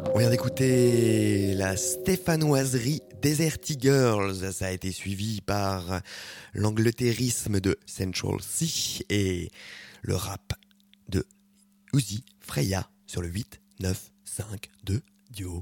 On vient d'écouter la stéphanoiserie Deserty Girls. Ça a été suivi par l'angleterrisme de Central C et le rap de Uzi Freya sur le 8, 9, 5, 2 duo.